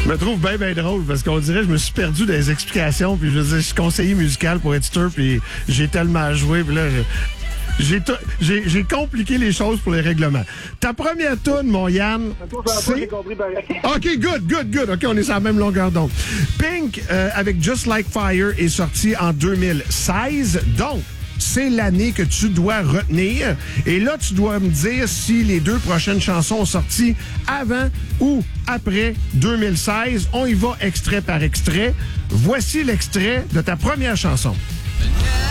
Je me trouve bien drôle parce qu'on dirait que je me suis perdu dans les explications. Puis je veux dire, je suis conseiller musical pour être sûr, puis j'ai tellement joué. Puis là, j'ai compliqué les choses pour les règlements. Ta première toune, mon Yann, c'est... OK, good. OK, on est sur la même longueur d'onde. Pink, avec Just Like Fire, est sorti en 2016. Donc, c'est l'année que tu dois retenir. Et là, tu dois me dire si les deux prochaines chansons ont sorti avant ou après 2016. On y va extrait par extrait. Voici l'extrait de ta première chanson.